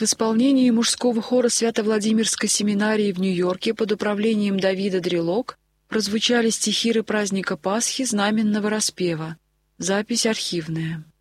В исполнении мужского хора Свято-Владимирской семинарии в Нью-Йорке под управлением Давида Дрелок прозвучали стихиры праздника Пасхи знаменного распева. Запись архивная.